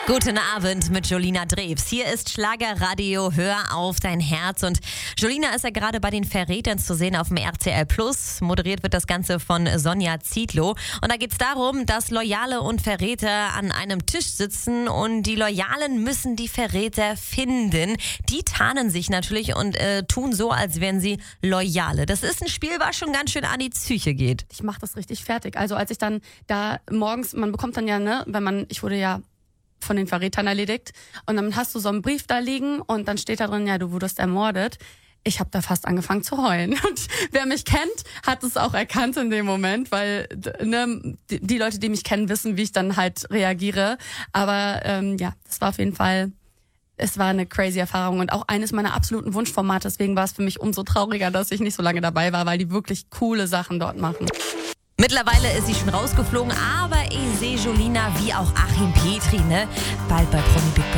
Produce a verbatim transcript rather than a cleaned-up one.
Guten Abend mit Jolina Drews. Hier ist Schlagerradio, hör auf dein Herz. Und Jolina ist ja gerade bei den Verrätern zu sehen auf dem R T L Plus. Moderiert wird das Ganze von Sonja Zietlow. Und da geht es darum, dass Loyale und Verräter an einem Tisch sitzen und die Loyalen müssen die Verräter finden. Die tarnen sich natürlich und äh, tun so, als wären sie Loyale. Das ist ein Spiel, was schon ganz schön an die Psyche geht. Ich mache das richtig fertig. Also als ich dann da morgens, man bekommt dann ja, ne, wenn man, ich wurde ja von den Verrätern erledigt und dann hast du so einen Brief da liegen und dann steht da drin, ja, du wurdest ermordet. Ich habe da fast angefangen zu heulen. Und wer mich kennt, hat es auch erkannt in dem Moment, weil ne, die, die Leute, die mich kennen, wissen, wie ich dann halt reagiere. Aber ähm, ja, das war auf jeden Fall, es war eine crazy Erfahrung und auch eines meiner absoluten Wunschformate. Deswegen war es für mich umso trauriger, dass ich nicht so lange dabei war, weil die wirklich coole Sachen dort machen. Mittlerweile ist sie schon rausgeflogen, aber ich sehe Jolina wie auch Achim Petri, ne? Bald bei Promi Big Brother.